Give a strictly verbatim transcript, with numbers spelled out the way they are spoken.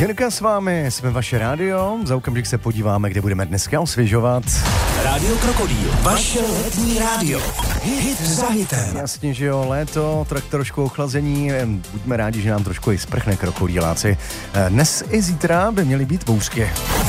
Jirka s vámi, jsme vaše rádio, za okamžik se podíváme, kde budeme dneska osvěžovat. Rádio Krokodýl, vaše letní rádio. Hit za hitem. Jasně, že jo, léto, tak trošku ochlazení, buďme rádi, že nám trošku i sprchne krokodýláci. Dnes i zítra by měly být bouřky.